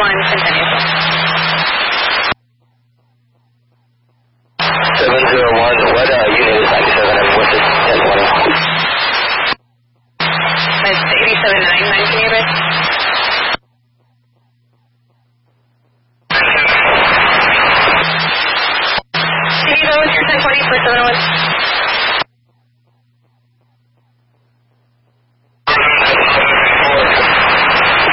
on Centennial. 701, what unit is 97 and what's the 1020? It's 87.9, neighbor. Can you go with your 1020 for 701?